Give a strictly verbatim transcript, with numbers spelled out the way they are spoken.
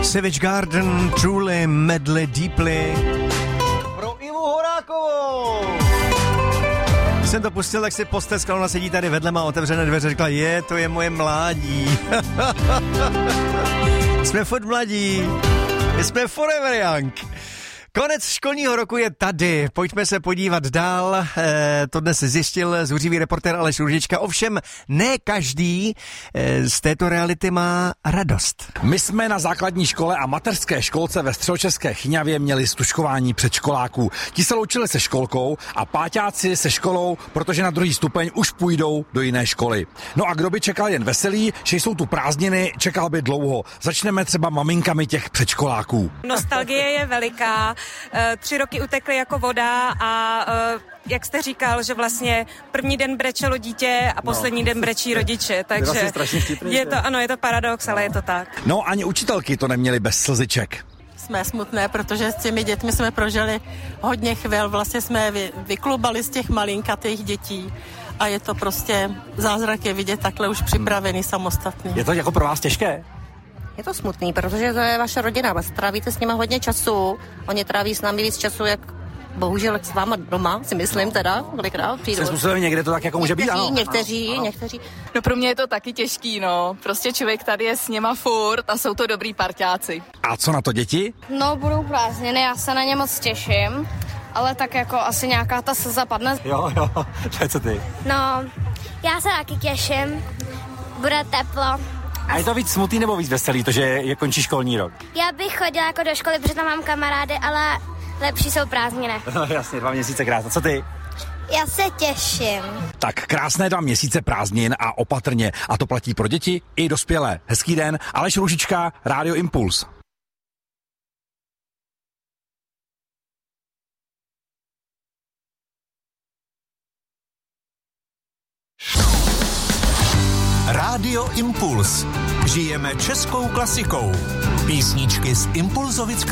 Savage Garden, Truly, Medley, Deeply. Pro Ivu Horákovou. Když jsem to pustil, tak si posteskal, ona sedí tady vedle, má otevřené dveře, řekla, je, to je moje mládí. Jsme furt mladí. My jsme forever young. Konec školního roku je tady. Pojďme se podívat dál. E, to dnes zjistil zuřivý reportér Aleš Růžička. Ovšem, ne každý e, z této reality má radost. My jsme na základní škole a mateřské školce ve Středočeské Chyňavě měli stužkování předškoláků. Ti se loučili se školkou a páťáci se školou, protože na druhý stupeň už půjdou do jiné školy. No a kdo by čekal jen veselý, že jsou tu prázdniny, čekal by dlouho. Začneme třeba maminkami těch předškoláků. Nostalgie je veliká. Tři roky utekly jako voda a jak jste říkal, že vlastně první den brečelo dítě a poslední no. den brečí rodiče, takže je to, ano, je to paradox, no. ale je to tak. No ani učitelky to neměly bez slziček. Jsme smutné, protože s těmi dětmi jsme prožili hodně chvil, vlastně jsme vy, vyklubali z těch malinkatých dětí a je to prostě zázrak je vidět takhle už připravený hmm. samostatný. Je to jako pro vás těžké? Je to smutný, protože to je vaše rodina, vás trávíte s nimi hodně času, oni tráví s námi víc času, jak bohužel s váma doma, si myslím teda, kolikrát přijdu. Se způsobem někde to tak jako může být, ano? Někteří, ano. někteří. No pro mě je to taky těžký, no. Prostě člověk tady je s něma furt a jsou to dobrý parťáci. A co na to děti? No budou prázdniny, já se na ně moc těším, ale tak jako asi nějaká ta slza padne. Jo, jo, to je co ty? No, já se taky těším, bude teplo. A je to víc smutný nebo víc veselý, to, že je končí školní rok? Já bych chodila jako do školy, protože tam mám kamarády, ale lepší jsou prázdniny. No jasně, dva měsíce krásné. Co ty? Já se těším. Tak krásné dva měsíce prázdnin a opatrně. A to platí pro děti i dospělé. Hezký den, Aleš Růžička, Rádio Impuls. Rádio Impuls. Žijeme českou klasikou. Písničky z Impulzovic